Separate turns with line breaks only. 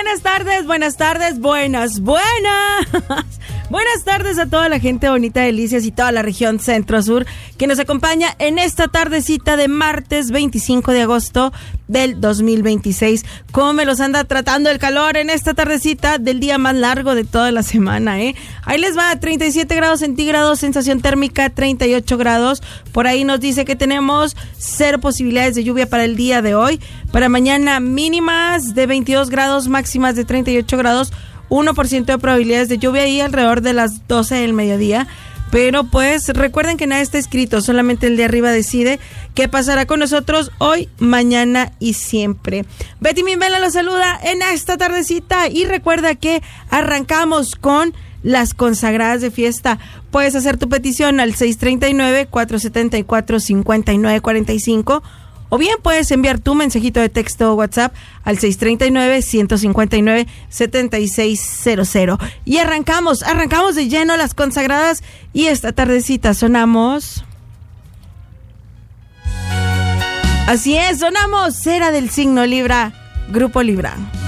buenas tardes, buenas. Buenas tardes a toda la gente bonita de Delicias y toda la región centro-sur que nos acompaña en esta tardecita de martes 25 de agosto del 2026. ¿Cómo me los anda tratando el calor en esta tardecita del día más largo de toda la semana, Ahí les va, 37 grados centígrados, sensación térmica 38 grados. Por ahí nos dice que tenemos 0 posibilidades de lluvia para el día de hoy. Para mañana mínimas de 22 grados, máximas de 38 grados. 1% de probabilidades de lluvia y alrededor de las 12 del mediodía. Pero pues recuerden que nada está escrito, solamente el de arriba decide qué pasará con nosotros hoy, mañana y siempre. Betty Mimbela los saluda en esta tardecita y recuerda que arrancamos con las consagradas de fiesta. Puedes hacer tu petición al 639-474-5945 o bien puedes enviar tu mensajito de texto o WhatsApp al 639-159-7600. Y arrancamos de lleno las consagradas y esta tardecita sonamos... Así es, sonamos Cera del signo Libra, Grupo Libra.